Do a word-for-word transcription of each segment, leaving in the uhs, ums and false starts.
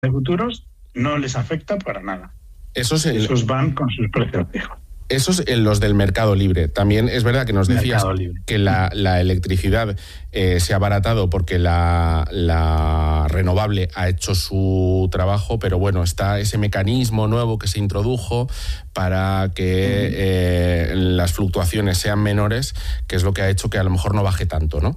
de futuros no les afecta para nada. Esos, el... Esos van con sus precios fijos. Esos en los del mercado libre. También es verdad que nos decías que la, la electricidad eh, se ha abaratado porque la, la renovable ha hecho su trabajo, pero bueno, está ese mecanismo nuevo que se introdujo para que eh, las fluctuaciones sean menores, que es lo que ha hecho que a lo mejor no baje tanto, ¿no?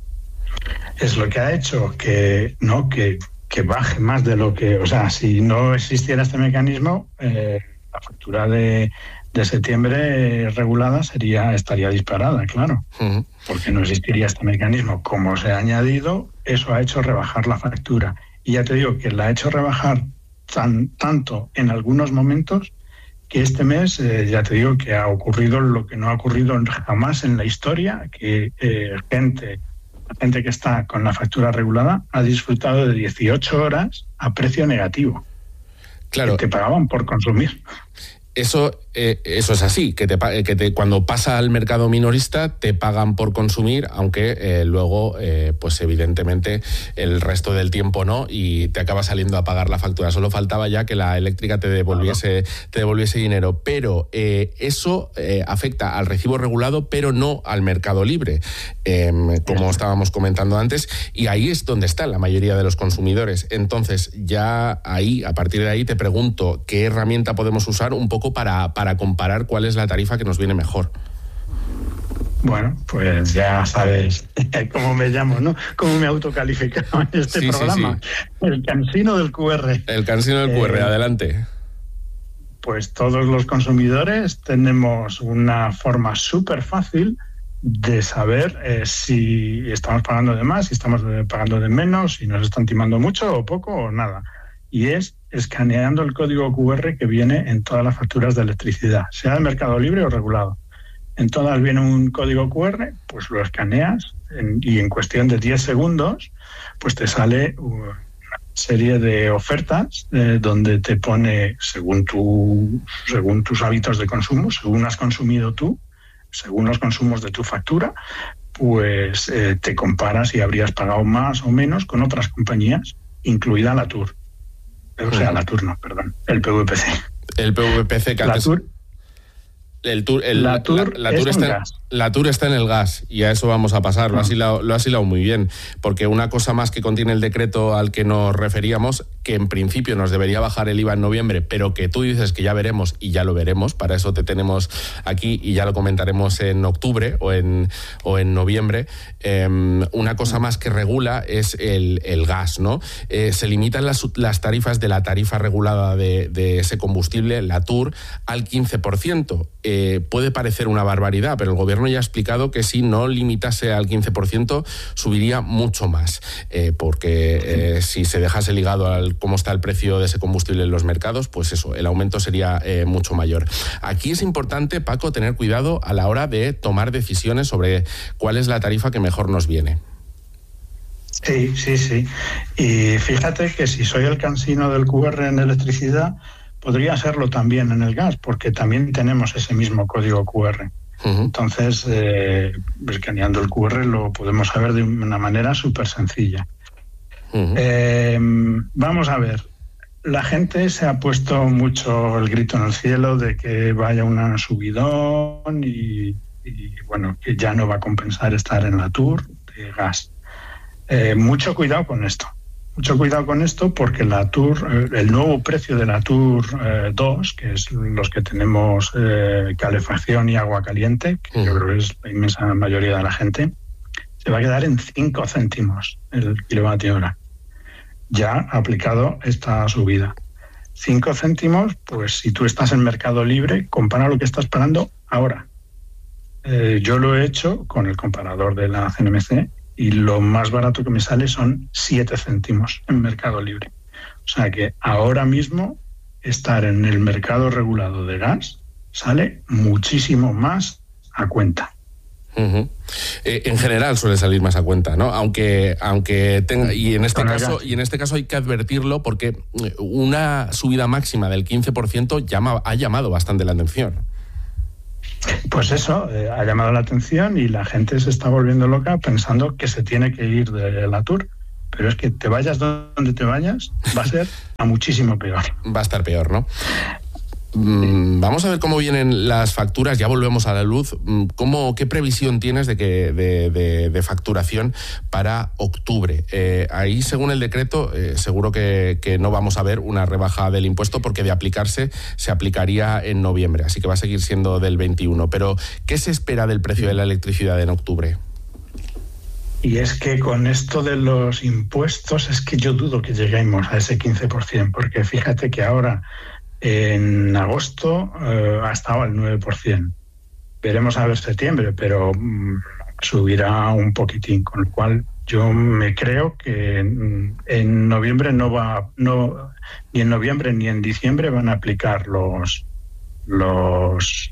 Es lo que ha hecho que, ¿no? que, que baje más de lo que... O sea, si no existiera este mecanismo, eh, la factura de... de septiembre regulada sería estaría disparada, claro, uh-huh. porque no existiría este mecanismo. Como se ha añadido, eso ha hecho rebajar la factura. Y ya te digo que la ha hecho rebajar tan, tanto en algunos momentos que este mes, eh, ya te digo que ha ocurrido lo que no ha ocurrido jamás en la historia, que eh, gente, gente que está con la factura regulada ha disfrutado de dieciocho horas a precio negativo. Claro. Que te pagaban por consumir. Eso, eh, eso es así, que, te, que te, cuando pasa al mercado minorista te pagan por consumir, aunque eh, luego, eh, pues evidentemente, el resto del tiempo no, y te acaba saliendo a pagar la factura. Solo faltaba ya que la eléctrica te devolviese, te devolviese dinero. Pero eh, eso eh, afecta al recibo regulado, pero no al mercado libre, eh, como estábamos comentando antes, y ahí es donde está la mayoría de los consumidores. Entonces, ya ahí, a partir de ahí, te pregunto, ¿qué herramienta podemos usar un poco para, para comparar cuál es la tarifa que nos viene mejor? Bueno, pues ya sabes cómo me llamo, ¿no? Cómo me he autocalificado en este sí, programa. Sí, sí. El cansino del Q R. El cansino del Q R, eh, adelante. Pues todos los consumidores tenemos una forma súper fácil de saber eh, si estamos pagando de más, si estamos pagando de menos, si nos están timando mucho o poco o nada. Y es escaneando el código Q R que viene en todas las facturas de electricidad, sea de mercado libre o regulado. En todas viene un código Q R, pues lo escaneas en, y en cuestión de diez segundos pues te sale una serie de ofertas eh, donde te pone según, tu, según tus hábitos de consumo, según has consumido tú, según los consumos de tu factura, pues eh, te comparas si habrías pagado más o menos con otras compañías, incluida la Tour. O sea, la Tour no, perdón, el P V P C. El P V P C que la antes... Tour, el tour, el, la Tour, la, la, tour está, la Tour está en el gas, y a eso vamos a pasar. Lo has hilado, lo has hilado muy bien, porque una cosa más que contiene el decreto al que nos referíamos, que en principio nos debería bajar el I V A en noviembre, pero que tú dices que ya veremos, y ya lo veremos, para eso te tenemos aquí y ya lo comentaremos en octubre o en, o en noviembre. Eh, una cosa más que regula es el, el gas, ¿no? Eh, se limitan las, las tarifas de la tarifa regulada de, de ese combustible, la Tour, al quince por ciento. Eh, puede parecer una barbaridad, pero el gobierno ya ha explicado que si no limitase al quince por ciento subiría mucho más, eh, porque eh, si se dejase ligado al cómo está el precio de ese combustible en los mercados, pues eso, el aumento sería eh, mucho mayor. Aquí es importante, Paco, tener cuidado a la hora de tomar decisiones sobre cuál es la tarifa que mejor nos viene. Sí, sí, sí. Y fíjate que si soy el cansino del Q R en electricidad, podría serlo también en el gas, porque también tenemos ese mismo código Q R. Uh-huh. Entonces, eh, escaneando el Q R lo podemos saber de una manera súper sencilla. Uh-huh. Eh, vamos a ver, la gente se ha puesto mucho el grito en el cielo de que vaya una subidón y, y bueno, que ya no va a compensar estar en la Tour de gas. Eh, mucho cuidado con esto. Mucho cuidado con esto porque la Tour, el nuevo precio de la Tour eh, dos, que es los que tenemos eh, calefacción y agua caliente, que uh-huh. yo creo que es la inmensa mayoría de la gente, se va a quedar en cinco céntimos el kilovatio hora. Ya ha aplicado esta subida. cinco céntimos, pues si tú estás en mercado libre, compara lo que estás pagando ahora. Eh, yo lo he hecho con el comparador de la C N M C y lo más barato que me sale son siete céntimos en mercado libre. O sea que ahora mismo estar en el mercado regulado de gas sale muchísimo más a cuenta. Uh-huh. Eh, en general suele salir más a cuenta, ¿no? Aunque, aunque tenga, y en este caso, y en este caso hay que advertirlo porque una subida máxima del quince por ciento llama, ha llamado bastante la atención. Pues eso, eh, ha llamado la atención y la gente se está volviendo loca pensando que se tiene que ir de la Tour. pero es que te vayas donde te vayas, va a ser a muchísimo peor. Va a estar peor, ¿no? Mm, vamos a ver cómo vienen las facturas, ya volvemos a la luz. ¿Cómo, ¿Qué previsión tienes de, que, de, de, de facturación para octubre? Eh, ahí, según el decreto, eh, seguro que, que no vamos a ver una rebaja del impuesto, porque de aplicarse se aplicaría en noviembre, así que va a seguir siendo del veintiuno. Pero, ¿qué se espera del precio de la electricidad en octubre? Y es que con esto de los impuestos es que yo dudo que lleguemos a ese quince por ciento, porque fíjate que ahora en agosto eh, ha estado al nueve por ciento. Veremos a ver septiembre, pero mm, subirá un poquitín, con lo cual yo me creo que en, en noviembre no va, no ni en noviembre ni en diciembre van a aplicar los los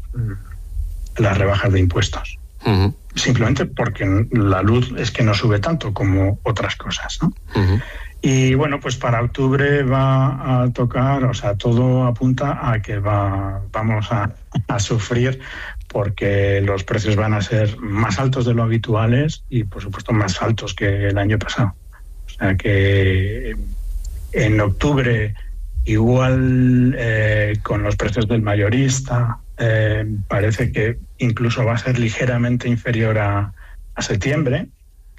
las rebajas de impuestos. Uh-huh. Simplemente porque la luz es que no sube tanto como otras cosas, ¿no? Uh-huh. Y bueno, pues para octubre va a tocar, o sea, todo apunta a que va, vamos a, a sufrir, porque los precios van a ser más altos de lo habituales y, por supuesto, más altos que el año pasado. O sea que en octubre, igual eh, con los precios del mayorista, eh, parece que incluso va a ser ligeramente inferior a, a septiembre.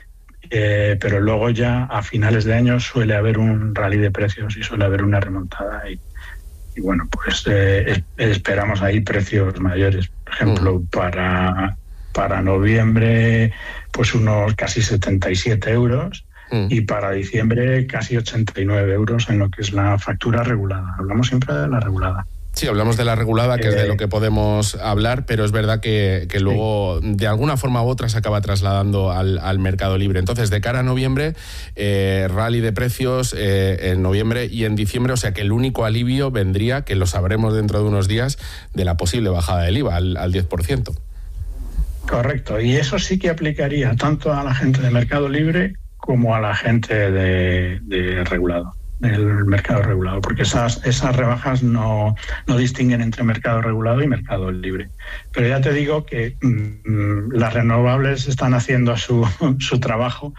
Eh, pero luego ya a finales de año suele haber un rally de precios y suele haber una remontada y, y bueno, pues eh, esperamos ahí precios mayores. Por ejemplo, mm. para, para noviembre pues unos casi setenta y siete euros mm. y para diciembre casi ochenta y nueve euros en lo que es la factura regulada. Hablamos siempre de la regulada. Sí, hablamos de la regulada, que eh, es de lo que podemos hablar, pero es verdad que, que luego, sí, de alguna forma u otra, se acaba trasladando al, al mercado libre. Entonces, de cara a noviembre, eh, rally de precios eh, en noviembre y en diciembre, o sea que el único alivio vendría, que lo sabremos dentro de unos días, de la posible bajada del I V A al, al diez por ciento. Correcto, y eso sí que aplicaría tanto a la gente de mercado libre como a la gente de, de regulado. El mercado regulado, porque esas esas rebajas no, no distinguen entre mercado regulado y mercado libre. Pero ya te digo que mmm, las renovables están haciendo su, su trabajo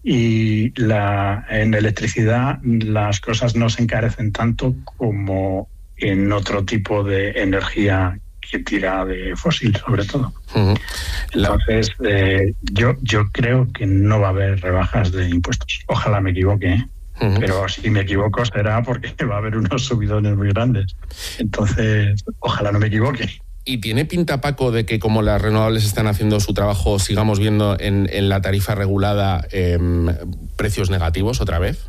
y la, en electricidad las cosas no se encarecen tanto como en otro tipo de energía que tira de fósil, sobre todo. Uh-huh. Entonces, eh, yo, yo creo que no va a haber rebajas de impuestos. Ojalá me equivoque, ¿eh? Uh-huh. Pero si me equivoco será porque va a haber unos subidones muy grandes. Entonces, ojalá no me equivoque. ¿Y tiene pinta, Paco, de que como las renovables están haciendo su trabajo, sigamos viendo en, en la tarifa regulada eh, precios negativos otra vez?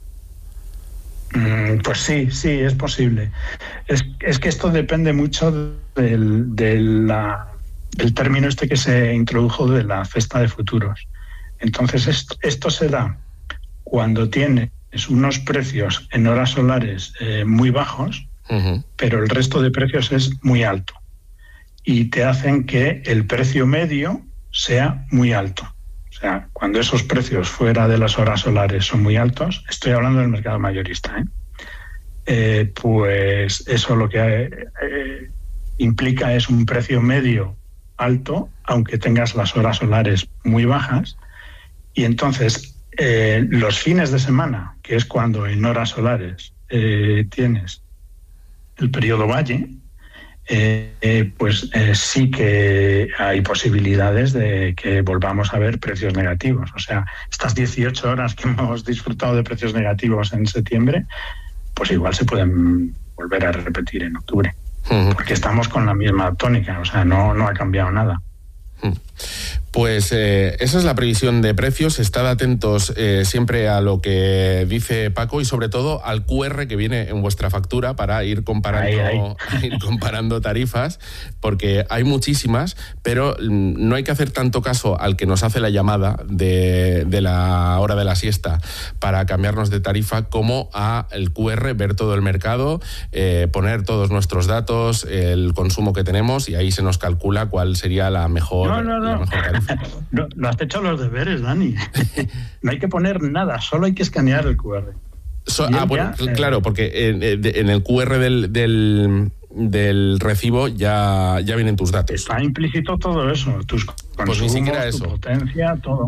Mm, pues sí, sí, es posible. Es, es que esto depende mucho del, del, la, del término este que se introdujo de la cesta de futuros. Entonces, esto, esto se da cuando tienes unos precios en horas solares eh, muy bajos, uh-huh, pero el resto de precios es muy alto. Y te hacen que el precio medio sea muy alto. O sea, cuando esos precios fuera de las horas solares son muy altos, estoy hablando del mercado mayorista, ¿eh? Eh, pues eso lo que eh, implica es un precio medio alto, aunque tengas las horas solares muy bajas, y entonces Eh, los fines de semana, que es cuando en horas solares eh, tienes el periodo valle, eh, eh, pues eh, sí que hay posibilidades de que volvamos a ver precios negativos. O sea, estas dieciocho horas que hemos disfrutado de precios negativos en septiembre, pues igual se pueden volver a repetir en octubre, uh-huh, porque estamos con la misma tónica, o sea, no, no ha cambiado nada. Uh-huh. Pues eh, esa es la previsión de precios. Estad atentos eh, siempre a lo que dice Paco y sobre todo al Q R que viene en vuestra factura para ir comparando, ahí, ahí. ir comparando tarifas, porque hay muchísimas, pero no hay que hacer tanto caso al que nos hace la llamada de, de la hora de la siesta para cambiarnos de tarifa, como a el Q R, ver todo el mercado, eh, poner todos nuestros datos, el consumo que tenemos, y ahí se nos calcula cuál sería la mejor, no, no, no. la mejor tarifa. No, no has hecho los deberes, Dani. No hay que poner nada, solo hay que escanear el Q R. So, ah, bueno, ya, claro, eh, porque en, en el Q R del, del, del recibo ya, ya vienen tus datos. Está implícito todo eso, tus consumos, pues ni siquiera eso. Tu potencia, todo.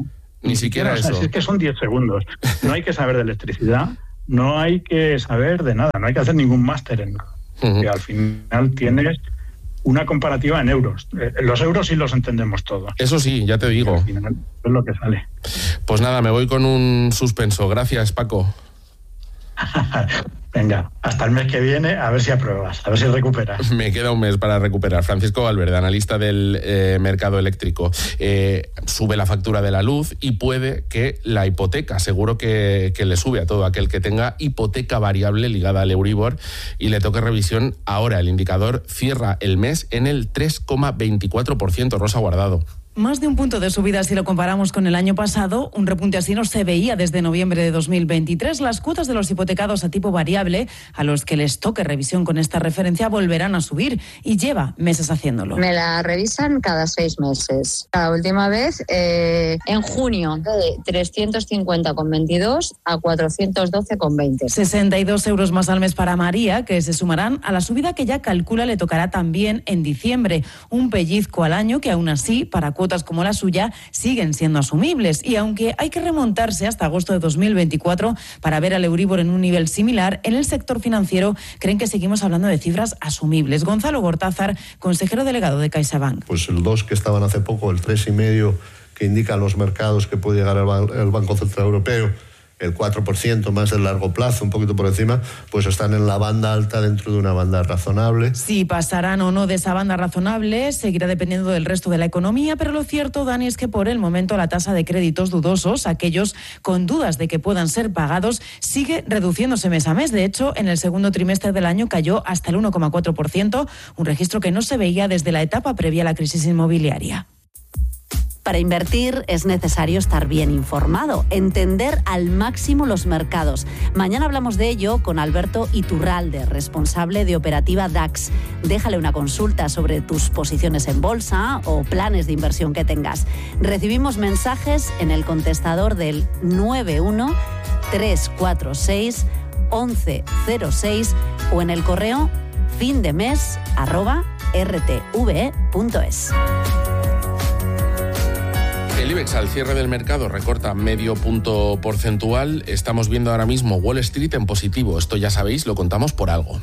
Ni, Ni siquiera, siquiera eso. O sea, es que son diez segundos. No hay que saber de electricidad, no hay que saber de nada, no hay que hacer ningún máster en nada. Uh-huh. Que al final tienes una comparativa en euros. Eh, los euros sí los entendemos todos. Eso sí, ya te digo. Al final es lo que sale. Pues nada, me voy con un suspenso. Gracias, Paco. Venga, hasta el mes que viene, a ver si apruebas, a ver si recuperas. Me queda un mes para recuperar. Francisco Valverde, analista del eh, mercado eléctrico. Eh, sube la factura de la luz y puede que la hipoteca, seguro que, que le sube a todo aquel que tenga hipoteca variable ligada al Euribor y le toque revisión. Ahora el indicador cierra el mes en el tres coma veinticuatro por ciento. Rosa Guardado. Más de un punto de subida si lo comparamos con el año pasado. Un repunte así no se veía desde noviembre de dos mil veintitrés. Las cuotas de los hipotecados a tipo variable, a los que les toque revisión con esta referencia, volverán a subir y lleva meses haciéndolo. Me la revisan cada seis meses. La última vez eh, en junio de trescientos cincuenta con veintidós a cuatrocientos doce con veinte. sesenta y dos euros más al mes para María, que se sumarán a la subida que ya calcula le tocará también en diciembre. Un pellizco al año que aún así, para cuotas como la suya, siguen siendo asumibles. Y aunque hay que remontarse hasta agosto de dos mil veinticuatro para ver al Euribor en un nivel similar, en el sector financiero creen que seguimos hablando de cifras asumibles. Gonzalo Gortázar, consejero delegado de CaixaBank. Pues el dos que estaban hace poco, el tres coma cinco que indican los mercados que puede llegar el, ban- el Banco Central Europeo, el cuatro por ciento más del largo plazo, un poquito por encima, pues están en la banda alta dentro de una banda razonable. Si pasarán o no de esa banda razonable seguirá dependiendo del resto de la economía, pero lo cierto, Dani, es que por el momento la tasa de créditos dudosos, aquellos con dudas de que puedan ser pagados, sigue reduciéndose mes a mes. De hecho, en el segundo trimestre del año cayó hasta el uno coma cuatro por ciento, un registro que no se veía desde la etapa previa a la crisis inmobiliaria. Para invertir es necesario estar bien informado, entender al máximo los mercados. Mañana hablamos de ello con Alberto Iturralde, responsable de operativa DAX. Déjale una consulta sobre tus posiciones en bolsa o planes de inversión que tengas. Recibimos mensajes en el contestador del nueve uno tres cuatro seis once cero seis o en el correo findemes arroba rtve punto es. El IBEX al cierre del mercado recorta medio punto porcentual. Estamos viendo ahora mismo Wall Street en positivo. Esto ya sabéis, lo contamos por algo.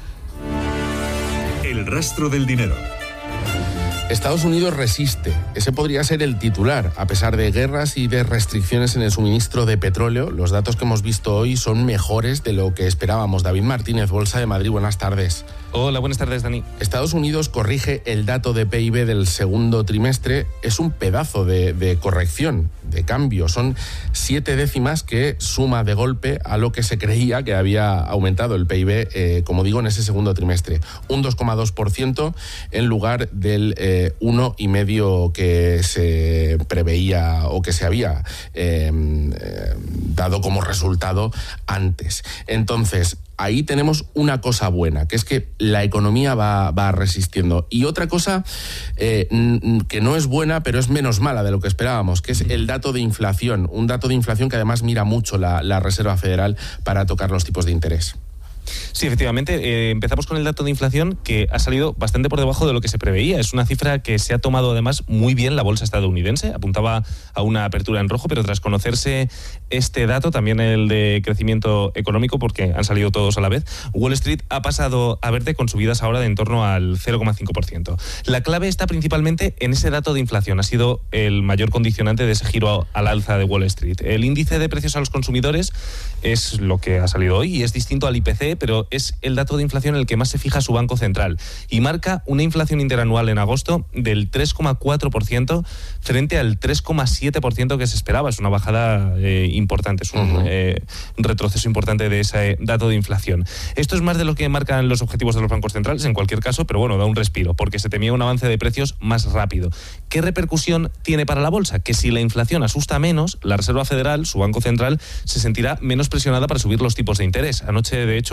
El rastro del dinero. Estados Unidos resiste. Ese podría ser el titular. A pesar de guerras y de restricciones en el suministro de petróleo, los datos que hemos visto hoy son mejores de lo que esperábamos. David Martínez, Bolsa de Madrid, buenas tardes. Hola, buenas tardes, Dani. Estados Unidos corrige el dato de P I B del segundo trimestre. Es un pedazo de, de corrección, de cambio. Son siete décimas que suma de golpe a lo que se creía que había aumentado el P I B, eh, como digo, en ese segundo trimestre. Un dos coma dos por ciento en lugar del eh, uno coma cinco por ciento que se preveía o que se había eh, eh, dado como resultado antes. Entonces, ahí tenemos una cosa buena, que es que la economía va, va resistiendo. Y otra cosa eh, que no es buena, pero es menos mala de lo que esperábamos, que es el dato de inflación. Un dato de inflación que además mira mucho la, la Reserva Federal para tocar los tipos de interés. Sí, efectivamente, eh, empezamos con el dato de inflación que ha salido bastante por debajo de lo que se preveía. Es una cifra que se ha tomado además muy bien la bolsa estadounidense. Apuntaba a una apertura en rojo, pero tras conocerse este dato, también el de crecimiento económico, porque han salido todos a la vez, Wall Street ha pasado a verde con subidas ahora de en torno al cero coma cinco por ciento. La clave está principalmente en ese dato de inflación. Ha sido el mayor condicionante de ese giro al alza de Wall Street. El índice de precios a los consumidores es lo que ha salido hoy y es distinto al I P C, pero es el dato de inflación en el que más se fija su Banco Central y marca una inflación interanual en agosto del tres coma cuatro por ciento frente al tres coma siete por ciento que se esperaba. Es una bajada eh, importante, es un, uh-huh. eh, un retroceso importante de ese dato de inflación. Esto es más de lo que marcan los objetivos de los bancos centrales en cualquier caso, pero bueno, da un respiro porque se temía un avance de precios más rápido. ¿Qué repercusión tiene para la bolsa? Que si la inflación asusta menos, la Reserva Federal, su Banco Central, se sentirá menos presionada para subir los tipos de interés. Anoche, de hecho, uno de sus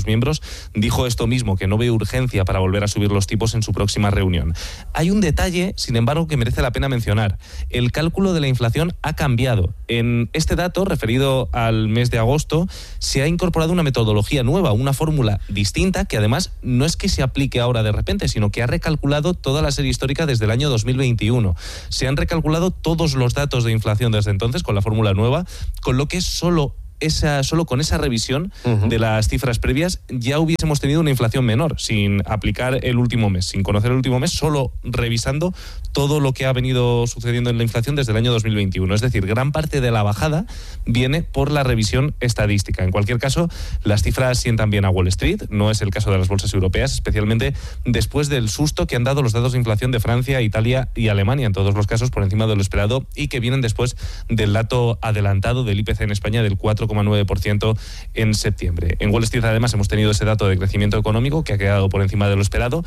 miembros, dijo esto mismo, que no ve urgencia para volver a subir los tipos en su próxima reunión. Hay un detalle, sin embargo, que merece la pena mencionar. El cálculo de la inflación ha cambiado. En este dato, referido al mes de agosto, se ha incorporado una metodología nueva, una fórmula distinta, que además no es que se aplique ahora de repente, sino que ha recalculado toda la serie histórica desde el año dos mil veintiuno. Se han recalculado todos los datos de inflación desde entonces con la fórmula nueva, con lo que solo Esa, solo con esa revisión uh-huh. de las cifras previas ya hubiésemos tenido una inflación menor, sin aplicar el último mes, sin conocer el último mes, solo revisando todo lo que ha venido sucediendo en la inflación desde el año dos mil veintiuno. Es decir, gran parte de la bajada viene por la revisión estadística. En cualquier caso, las cifras sientan bien a Wall Street, no es el caso de las bolsas europeas, especialmente después del susto que han dado los datos de inflación de Francia, Italia y Alemania, en todos los casos por encima de lo esperado, y que vienen después del dato adelantado del I P C en España del cuatro coma nueve por ciento en septiembre. En Wall Street, además, hemos tenido ese dato de crecimiento económico que ha quedado por encima de lo esperado.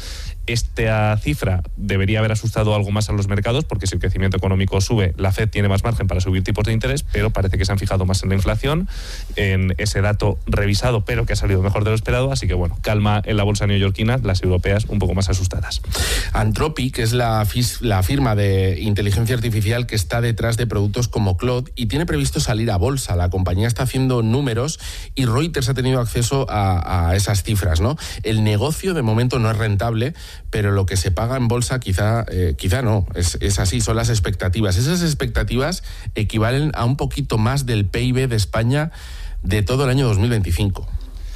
Esta cifra debería haber asustado algo más a los mercados, porque si el crecimiento económico sube, la Fed tiene más margen para subir tipos de interés, pero parece que se han fijado más en la inflación, en ese dato revisado, pero que ha salido mejor de lo esperado. Así que, bueno, calma en la bolsa neoyorquina, las europeas un poco más asustadas. Anthropic es la, la firma de inteligencia artificial que está detrás de productos como Claude y tiene previsto salir a bolsa. La compañía está haciendo números y Reuters ha tenido acceso a, a esas cifras, ¿no? El negocio de momento no es rentable, pero lo que se paga en bolsa quizá, eh, quizá no, es, es así, son las expectativas. Esas expectativas equivalen a un poquito más del P I B de España de todo el año dos mil veinticinco.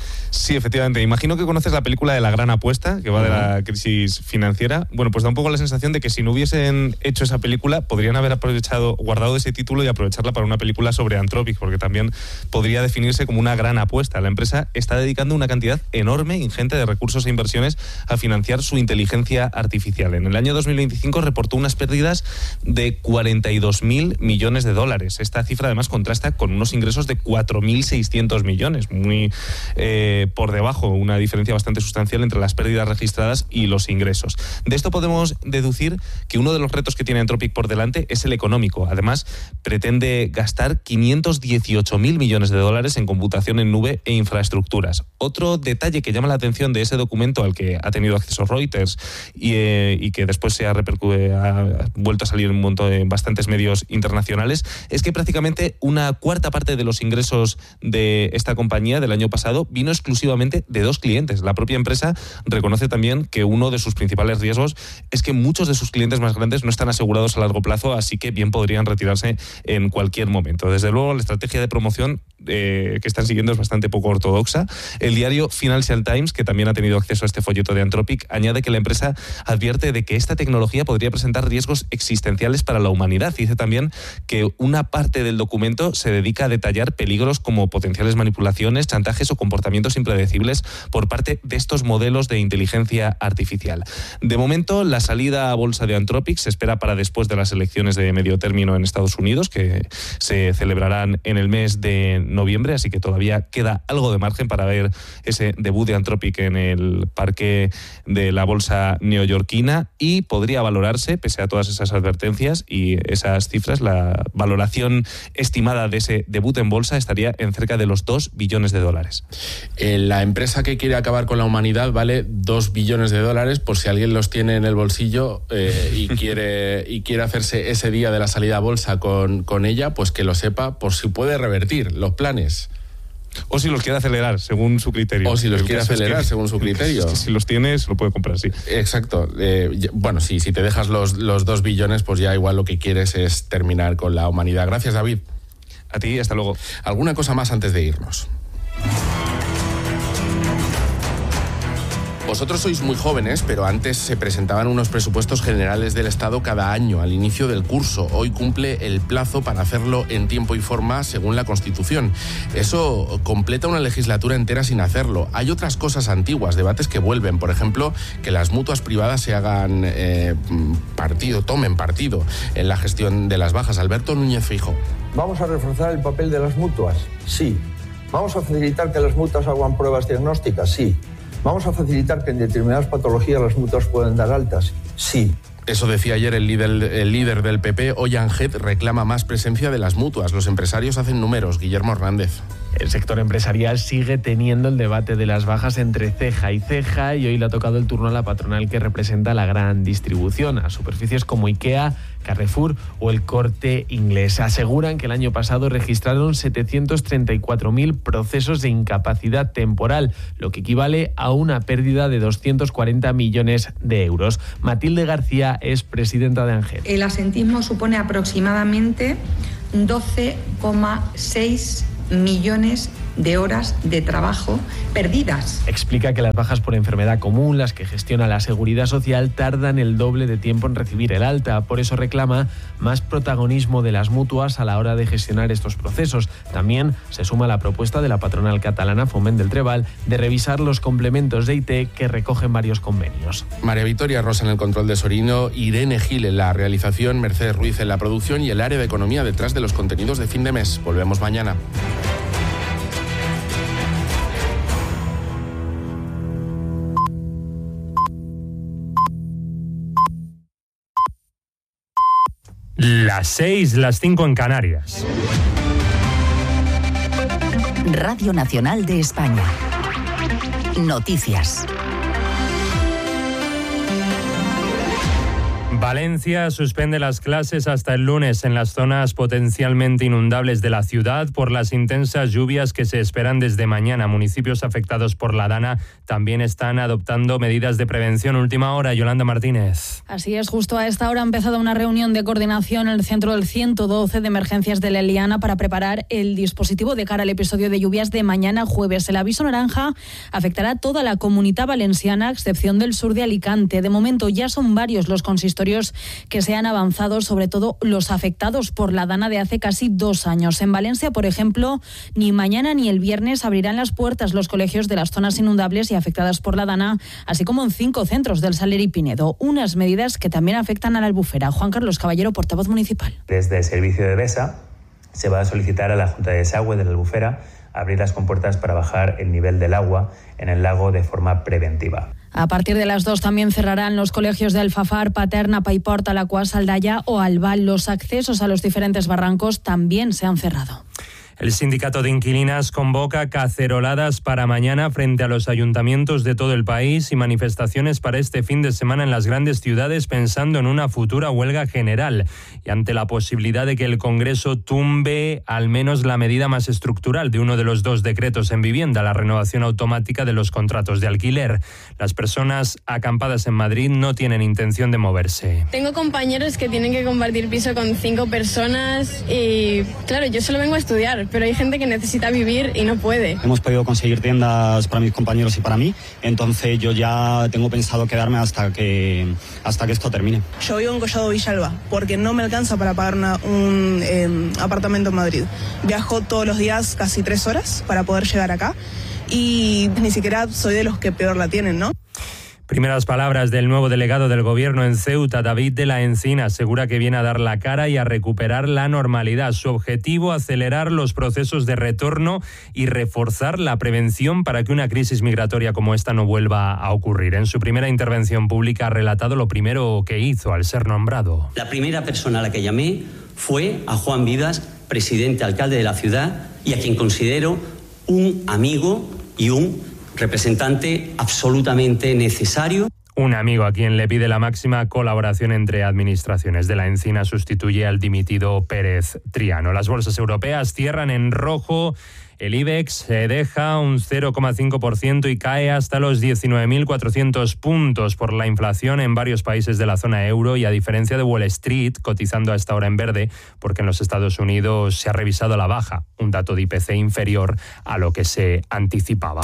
Sí, efectivamente. Imagino que conoces la película de La Gran Apuesta, que va de la crisis financiera. Bueno, pues da un poco la sensación de que si no hubiesen hecho esa película, podrían haber aprovechado, guardado ese título y aprovecharla para una película sobre Anthropic, porque también podría definirse como una gran apuesta. La empresa está dedicando una cantidad enorme, ingente de recursos e inversiones a financiar su inteligencia artificial. En el año dos mil veinticinco reportó unas pérdidas de cuarenta y dos mil millones de dólares. Esta cifra además contrasta con unos ingresos de cuatro mil seiscientos millones, muy... Eh, por debajo, una diferencia bastante sustancial entre las pérdidas registradas y los ingresos. De esto podemos deducir que uno de los retos que tiene Anthropic por delante es el económico. Además, pretende gastar quinientos dieciocho mil millones de dólares en computación en nube e infraestructuras. Otro detalle que llama la atención de ese documento al que ha tenido acceso Reuters y, eh, y que después se ha, repercu- ha vuelto a salir en, un montón, en bastantes medios internacionales es que prácticamente una cuarta parte de los ingresos de esta compañía del año pasado vino exclusivamente de dos clientes. La propia empresa reconoce también que uno de sus principales riesgos es que muchos de sus clientes más grandes no están asegurados a largo plazo, así que bien podrían retirarse en cualquier momento. Desde luego, la estrategia de promoción eh, que están siguiendo es bastante poco ortodoxa. El diario Financial Times, que también ha tenido acceso a este folleto de Anthropic, añade que la empresa advierte de que esta tecnología podría presentar riesgos existenciales para la humanidad. Dice también que una parte del documento se dedica a detallar peligros como potenciales manipulaciones, chantajes o comportamientos impredecibles por parte de estos modelos de inteligencia artificial. De momento, la salida a bolsa de Anthropic se espera para después de las elecciones de medio término en Estados Unidos, que se celebrarán en el mes de noviembre, así que todavía queda algo de margen para ver ese debut de Anthropic en el parque de la bolsa neoyorquina, y podría valorarse, pese a todas esas advertencias y esas cifras, la valoración estimada de ese debut en bolsa estaría en cerca de los dos billones de dólares. La empresa que quiere acabar con la humanidad vale dos billones de dólares, por si alguien los tiene en el bolsillo eh, y quiere y quiere hacerse ese día de la salida a bolsa con, con ella, pues que lo sepa, por si puede revertir los planes. O si los quiere acelerar, según su criterio. O si los quiere acelerar, es que, según su criterio. Es que si los tienes, lo puede comprar, sí. Exacto. Eh, bueno, sí, si te dejas los, los dos billones, pues ya igual lo que quieres es terminar con la humanidad. Gracias, David. A ti, hasta luego. ¿Alguna cosa más antes de irnos? Vosotros sois muy jóvenes, pero antes se presentaban unos presupuestos generales del Estado cada año, al inicio del curso. Hoy cumple el plazo para hacerlo en tiempo y forma según la Constitución. Eso completa una legislatura entera sin hacerlo. Hay otras cosas antiguas, debates que vuelven. Por ejemplo, que las mutuas privadas se hagan eh, partido, tomen partido en la gestión de las bajas. Alberto Núñez Feijóo. ¿Vamos a reforzar el papel de las mutuas? Sí. ¿Vamos a facilitar que las mutuas hagan pruebas diagnósticas? Sí. ¿Vamos a facilitar que en determinadas patologías las mutuas puedan dar altas? Sí. Eso decía ayer el líder, el líder del P P. Hoy Ángel reclama más presencia de las mutuas. Los empresarios hacen números. Guillermo Hernández. El sector empresarial sigue teniendo el debate de las bajas entre ceja y ceja y hoy le ha tocado el turno a la patronal que representa la gran distribución, a superficies como IKEA, Carrefour o el Corte Inglés. Aseguran que el año pasado registraron setecientos treinta y cuatro mil procesos de incapacidad temporal, lo que equivale a una pérdida de doscientos cuarenta millones de euros. Matilde García es presidenta de ANGEL. El asentismo supone aproximadamente doce coma seis millones de horas de trabajo perdidas. Explica que las bajas por enfermedad común, las que gestiona la Seguridad Social, tardan el doble de tiempo en recibir el alta. Por eso reclama más protagonismo de las mutuas a la hora de gestionar estos procesos. También se suma la propuesta de la patronal catalana Foment del Treball de revisar los complementos de I T que recogen varios convenios. María Victoria Rosa en el control de Sorino, Irene Gil en la realización, Mercedes Ruiz en la producción y el área de economía detrás de los contenidos de fin de mes. Volvemos mañana. Las seis, las cinco en Canarias. Radio Nacional de España. Noticias. Valencia suspende las clases hasta el lunes en las zonas potencialmente inundables de la ciudad por las intensas lluvias que se esperan desde mañana. Municipios afectados por la Dana también están adoptando medidas de prevención. Última hora, Yolanda Martínez. Así es, justo a esta hora ha empezado una reunión de coordinación en el centro del ciento doce de emergencias de la Eliana para preparar el dispositivo de cara al episodio de lluvias de mañana jueves. El aviso naranja afectará a toda la Comunidad Valenciana, a excepción del sur de Alicante. De momento ya son varios los consistorios que se han avanzado, sobre todo los afectados por la Dana de hace casi dos años. En Valencia, por ejemplo, ni mañana ni el viernes abrirán las puertas los colegios de las zonas inundables y afectadas por la Dana, así como en cinco centros del Saler y Pinedo. Unas medidas que también afectan a la Albufera. Juan Carlos Caballero, portavoz municipal. Desde el servicio de BESA se va a solicitar a la Junta de Desagüe de la Albufera abrir las compuertas para bajar el nivel del agua en el lago de forma preventiva. A partir de las dos también cerrarán los colegios de Alfafar, Paterna, Paiporta, Alacuás, Aldaya o Albal. Los accesos a los diferentes barrancos también se han cerrado. El sindicato de inquilinas convoca caceroladas para mañana frente a los ayuntamientos de todo el país y manifestaciones para este fin de semana en las grandes ciudades pensando en una futura huelga general y ante la posibilidad de que el Congreso tumbe al menos la medida más estructural de uno de los dos decretos en vivienda, la renovación automática de los contratos de alquiler. Las personas acampadas en Madrid no tienen intención de moverse. Tengo compañeros que tienen que compartir piso con cinco personas y claro, yo solo vengo a estudiar, pero hay gente que necesita vivir y no puede. Hemos podido conseguir tiendas para mis compañeros y para mí, entonces yo ya tengo pensado quedarme hasta que hasta que esto termine. Yo vivo en Collado Villalba, porque no me alcanza para pagar una, un eh, apartamento en Madrid. Viajo todos los días casi tres horas para poder llegar acá y ni siquiera soy de los que peor la tienen, ¿no? Primeras palabras del nuevo delegado del Gobierno en Ceuta, David de la Encina, asegura que viene a dar la cara y a recuperar la normalidad. Su objetivo, acelerar los procesos de retorno y reforzar la prevención para que una crisis migratoria como esta no vuelva a ocurrir. En su primera intervención pública ha relatado lo primero que hizo al ser nombrado. La primera persona a la que llamé fue a Juan Vivas, presidente alcalde de la ciudad, y a quien considero un amigo y un representante absolutamente necesario. Un amigo a quien le pide la máxima colaboración entre administraciones. De la Encina sustituye al dimitido Pérez Triano. Las bolsas europeas cierran en rojo. El IBEX se deja un cero coma cinco por ciento y cae hasta los diecinueve mil cuatrocientos puntos por la inflación en varios países de la zona euro y a diferencia de Wall Street, cotizando a esta hora en verde, porque en los Estados Unidos se ha revisado a la baja, un dato de I P C inferior a lo que se anticipaba.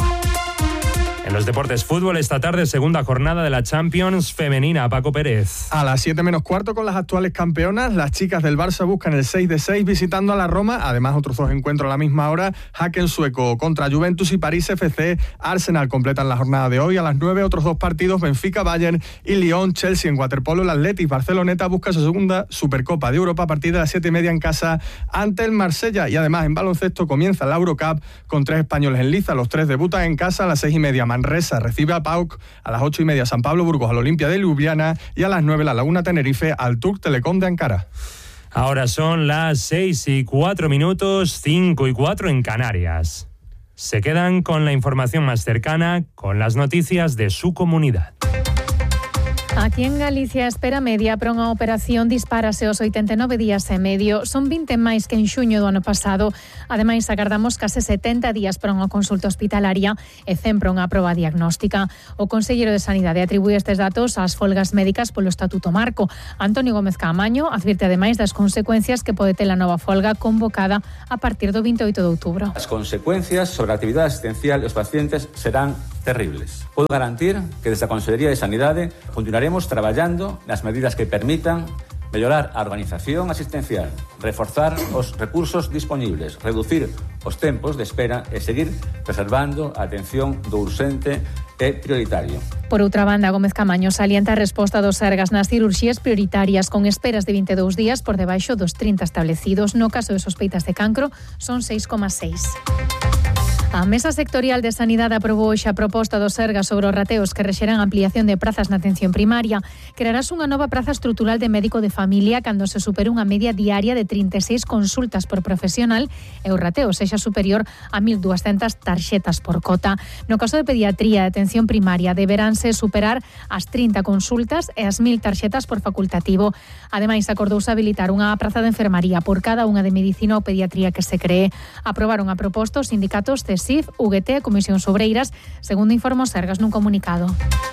En los deportes, fútbol, esta tarde, segunda jornada de la Champions femenina. Paco Pérez. A las siete menos cuarto con las actuales campeonas, las chicas del Barça buscan el seis de seis visitando a la Roma. Además, otros dos encuentros a la misma hora. Haken sueco contra Juventus y París F C. Arsenal completan la jornada de hoy. A las nueve, otros dos partidos, Benfica, Bayern y Lyon. Chelsea en waterpolo. El Athletic Barceloneta busca su segunda Supercopa de Europa a partir de las siete y media en casa ante el Marsella. Y además, en baloncesto comienza la Eurocup con tres españoles en liza. Los tres debutan en casa a las seis y media. Manresa recibe a Pauk, a las ocho y media San Pablo Burgos al Olimpia de Ljubljana y a las nueve la Laguna Tenerife al Turk Telecom de Ankara. Ahora son las seis y cuatro minutos, cinco y cuatro en Canarias. Se quedan con la información más cercana, con las noticias de su comunidad. Aquí en Galicia espera media para unha operación dispárase aos oitenta e nove días e medio. Son vinte máis que en xuño do ano pasado. Ademais, agardamos case setenta días para unha consulta hospitalaria e cen para unha proba diagnóstica. O Conselleiro de Sanidade atribúe estes datos ás folgas médicas polo Estatuto Marco. Antonio Gómez Caamaño advirte ademais das consecuencias que pode ter a nova folga convocada a partir do vinte e oito de outubro. As consecuencias sobre a actividade asistencial e os pacientes serán terribles. Podo garantir que desde a Consellería de Sanidade continuaremos traballando nas medidas que permitan mellorar a organización asistencial, reforzar os recursos disponibles, reducir os tempos de espera e seguir preservando a atención do urxente e prioritario. Por outra banda, Gómez Caamaño salienta a resposta dos Sergas nas cirurxías prioritarias con esperas de vinte e dous días por debaixo dos trinta establecidos. No caso de sospeitas de cancro, son seis coma seis. A Mesa Sectorial de Sanidade aprobou hoxe a proposta do Sergas sobre os rateos que rexeran a ampliación de prazas na atención primaria. Crearás unha nova praza estrutural de médico de familia cando se supere unha media diaria de trinta e seis consultas por profesional e o rateo sexa superior a mil duascentas tarxetas por cota. No caso de pediatría e atención primaria deberánse superar as trinta consultas e as mil tarxetas por facultativo. Ademais, acordouse habilitar unha praza de enfermaría por cada unha de medicina ou pediatría que se cree. Aprobaron a proposta os sindicatos de S I F, U G T e Comisións Obreiras, segundo informou Sergas nun comunicado.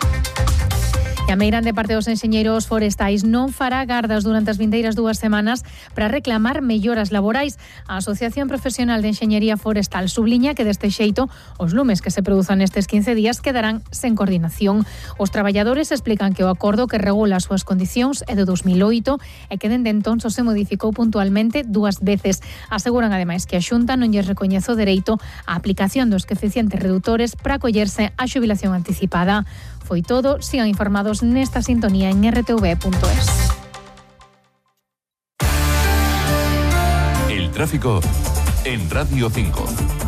E a meirande parte dos enxeñeiros forestais non fará gardas durante as vindeiras dúas semanas para reclamar melloras laborais. A Asociación Profesional de Enxeñería Forestal subliña que deste xeito os lumes que se produzan nestes quince días quedarán sen coordinación. Os traballadores explican que o acordo que regula as súas condicións é de dos mil oito e que dende entón só se modificou puntualmente dúas veces. Aseguran ademais que a Xunta non lles recoñece o dereito á aplicación dos coeficientes redutores para acollerse á xubilación anticipada. Foi todo, sigan informados nesta sintonía en r t v punto es. El tráfico en Radio cinco.